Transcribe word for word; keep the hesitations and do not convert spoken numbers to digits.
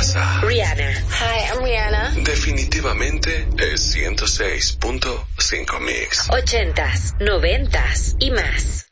casa. Rihanna. Hi, I'm Rihanna. Definitivamente es ciento seis punto cinco Mix. Ochentas, noventas y más.